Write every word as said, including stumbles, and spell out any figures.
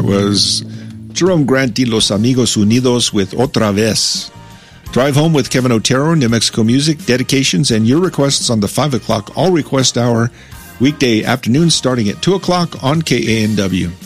was Jerome Grant y Los Amigos Unidos with Otra Vez. Drive Home with Kevin Otero, New Mexico Music, dedications, and your requests on the five o'clock All Request Hour, weekday afternoons starting at two o'clock on K A N W.